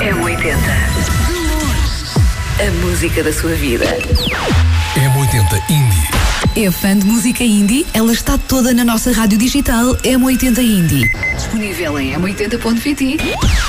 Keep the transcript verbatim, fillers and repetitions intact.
M oitenta. A música da sua vida. M oitenta Indie. É fã de música indie? Ela está toda na nossa rádio digital M oitenta Indie. Disponível em m oitenta ponto pt.